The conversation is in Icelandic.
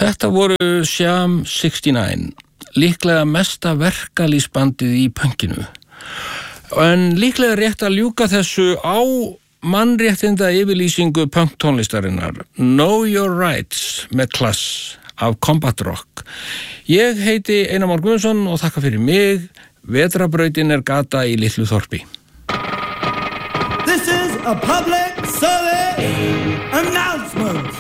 Þetta voru Sham 69, líklega mesta verkalýðsbandið í punkinu. En líklega rétt að ljúka þessu á mannréttinda yfirlýsingu punktónlistarinnar Know Your Rights með Klass af Combat Rock. Ég heiti Einar Már Guðmundsson og þakka fyrir mig. Vetrarbrautin gata í litlu þorpi. This is a public service announcement.